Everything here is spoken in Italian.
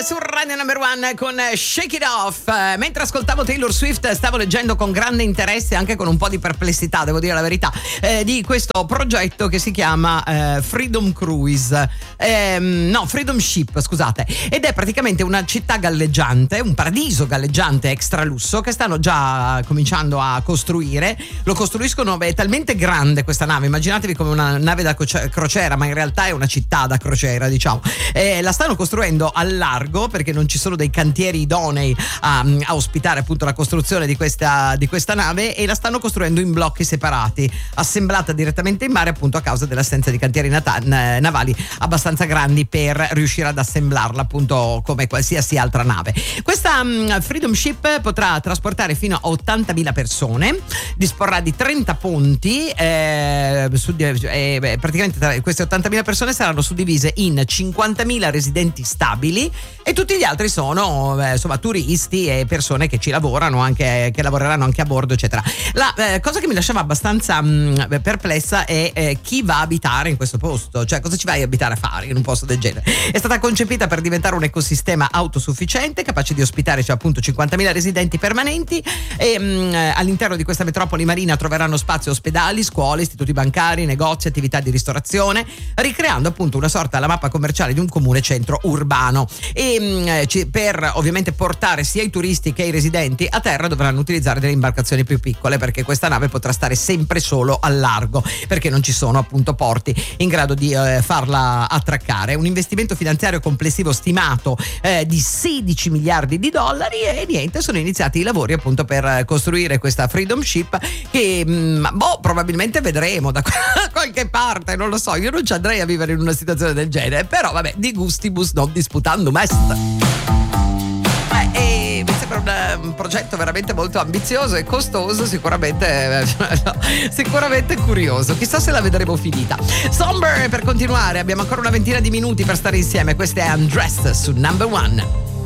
su Radio Number One con Shake It Off. Mentre ascoltavo Taylor Swift stavo leggendo con grande interesse, anche con un po' di perplessità, devo dire la verità, di questo progetto che si chiama Freedom Cruise, Freedom Ship, scusate, ed è praticamente una città galleggiante, un paradiso galleggiante extra lusso che stanno già cominciando a costruire. Lo costruiscono, è talmente grande questa nave, immaginatevi come una nave da crociera, ma in realtà è una città da crociera, diciamo. La stanno costruendo al largo perché non ci sono dei cantieri idonei a ospitare appunto la costruzione di questa nave, e la stanno costruendo in blocchi separati, assemblata direttamente in mare appunto a causa dell'assenza di cantieri navali abbastanza grandi per riuscire ad assemblarla appunto come qualsiasi altra nave. Questa Freedom Ship potrà trasportare fino a 80.000 persone, disporrà di 30 ponti, praticamente queste 80.000 persone saranno suddivise in 50.000 residenti stabili e tutti gli altri sono turisti e persone che ci lavorano, anche che lavoreranno anche a bordo, eccetera. La cosa che mi lasciava abbastanza perplessa è chi va a abitare in questo posto, cioè cosa ci vai a abitare a fare in un posto del genere. È stata concepita per diventare un ecosistema autosufficiente capace di ospitare appunto 50.000 residenti permanenti, e all'interno di questa metropoli marina troveranno spazio ospedali, scuole, istituti bancari, negozi, attività di ristorazione, ricreando appunto una sorta alla mappa commerciale di un comune centro urbano. E per ovviamente portare sia i turisti che i residenti a terra dovranno utilizzare delle imbarcazioni più piccole, perché questa nave potrà stare sempre solo al largo, perché non ci sono appunto porti in grado di farla attraccare. Un investimento finanziario complessivo stimato di 16 miliardi di dollari, e niente, sono iniziati i lavori appunto per costruire questa Freedom Ship che probabilmente vedremo da qualche parte, non lo so, io non ci andrei a vivere in una situazione del genere, però vabbè, di gustibus non disputandum est. Mi sembra un progetto veramente molto ambizioso e costoso, sicuramente curioso. Chissà se la vedremo finita. Somber per continuare, abbiamo ancora una ventina di minuti per stare insieme. Questa è Undressed su Number One.